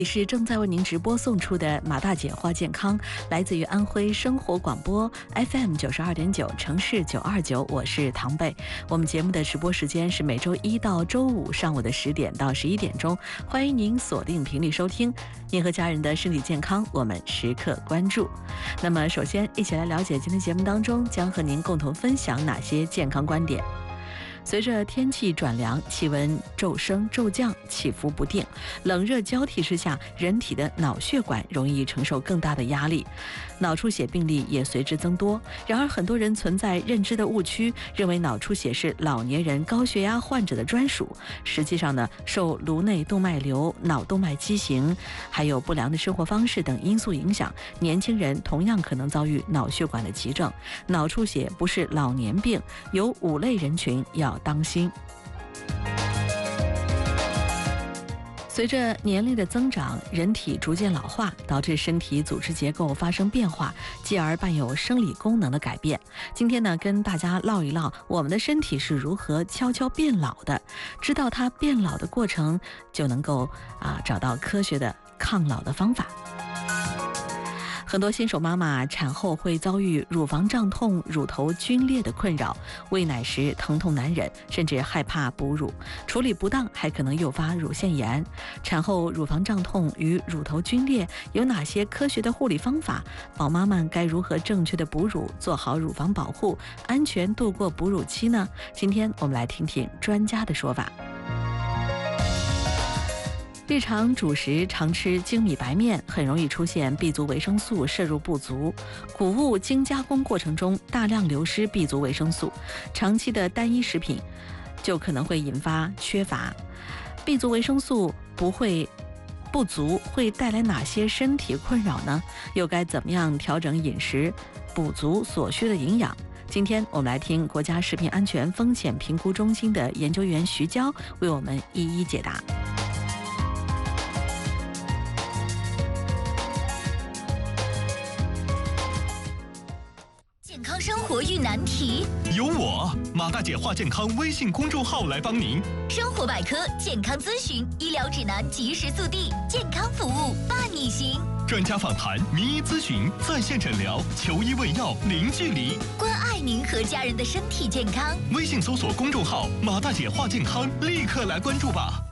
是正在为您直播送出的马大姐话健康，来自于安徽生活广播 FM 92.9城市929，我是唐贝。我们节目的直播时间是每周一到周五上午的10点到11点钟，欢迎您锁定频率收听。您和家人的身体健康，我们时刻关注。那么首先一起来了解今天节目当中将和您共同分享哪些健康观点。随着天气转凉，气温骤升骤降，起伏不定，冷热交替之下，人体的脑血管容易承受更大的压力，脑出血病例也随之增多。然而很多人存在认知的误区，认为脑出血是老年人高血压患者的专属。实际上呢，受颅内动脉瘤、脑动脉畸形，还有不良的生活方式等因素影响，年轻人同样可能遭遇脑血管的急症。脑出血不是老年病，有5类人群要当心。随着年龄的增长，人体逐渐老化，导致身体组织结构发生变化，继而伴有生理功能的改变。今天呢，跟大家唠一唠我们的身体是如何悄悄变老的，知道它变老的过程，就能够找到科学的抗老的方法。很多新手妈妈产后会遭遇乳房胀痛、乳头皲裂的困扰，喂奶时疼痛难忍，甚至害怕哺乳，处理不当还可能诱发乳腺炎。产后乳房胀痛与乳头皲裂有哪些科学的护理方法？宝妈们该如何正确的哺乳，做好乳房保护，安全度过哺乳期呢？今天我们来听听专家的说法。日常主食常吃精米白面，很容易出现 B 族维生素摄入不足。谷物经加工过程中大量流失 B 族维生素，长期的单一食品就可能会引发缺乏。B 族维生素不足会带来哪些身体困扰呢？又该怎么样调整饮食，补足所需的营养？今天我们来听国家食品安全风险评估中心的研究员徐娇为我们一一解答。 健康生活遇难题， 由我马大姐话健康微信公众号来帮您。 生活百科、健康咨询、医疗指南及时速递，健康服务伴你行。 专家访谈、名医咨询、在线诊疗，求医问药零距离， 关爱您和家人的身体健康。 微信搜索公众号马大姐话健康，立刻来关注吧。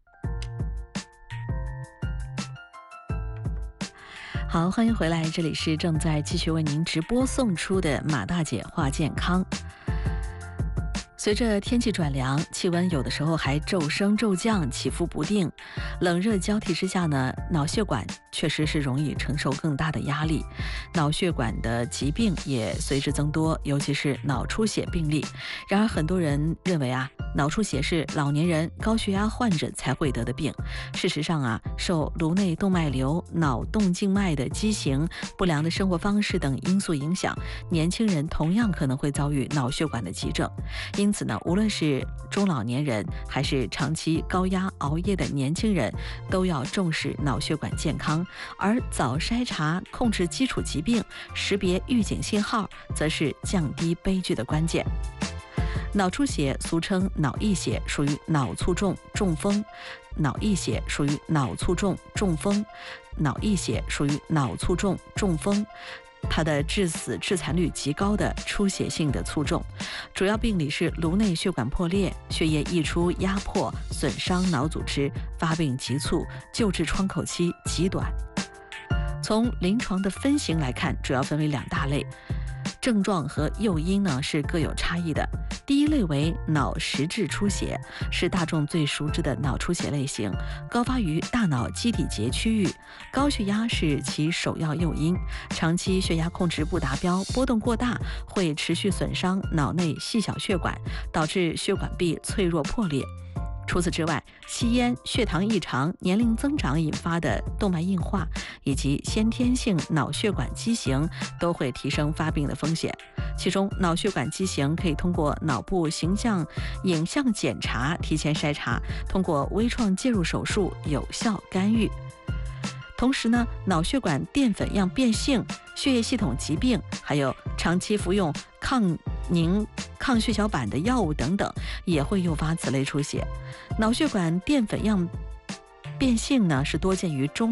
好，欢迎回来，这里是正在继续为您直播送出的马大姐话健康。随着天气转凉，气温有的时候还骤升骤降，起伏不定，冷热交替之下呢，脑血管确实是容易承受更大的压力，脑血管的疾病也随之增多，尤其是脑出血病例。然而很多人认为脑出血是老年人高血压患者才会得的病。事实上受颅内动脉瘤、脑动静脉的畸形、不良的生活方式等因素影响，年轻人同样可能会遭遇脑血管的急症。因此呢，无论是中老年人还是长期高压熬夜的年轻人，都要重视脑血管健康。而早筛查、控制基础疾病、识别预警信号，则是降低悲剧的关键。脑出血俗称脑溢血，属于脑卒中、中风。脑溢血属于脑卒中、中风。脑溢血属于脑卒中、中风。它的致死致残率极高的出血性的卒中，主要病理是颅内血管破裂，血液溢出压迫，损伤脑组织，发病急促，救治窗口期极短。从临床的分型来看，主要分为2大类，症状和诱因呢是各有差异的。第一类为脑实质出血，是大众最熟知的脑出血类型，高发于大脑基底节区域，高血压是其首要诱因，长期血压控制不达标，波动过大，会持续损伤脑内细小血管，导致血管壁脆弱破裂。除此之外，吸烟、血糖异常、年龄增长引发的动脉硬化以及先天性脑血管畸形都会提升发病的风险。其中，脑血管畸形可以通过脑部影像检查提前筛查，通过微创介入手术有效干预。同时呢，脑血管淀粉样变性、血液系统疾病，还有长期服用抗血小板的药物等等，也会诱发此类出血。脑血管淀粉样变性呢是多见于中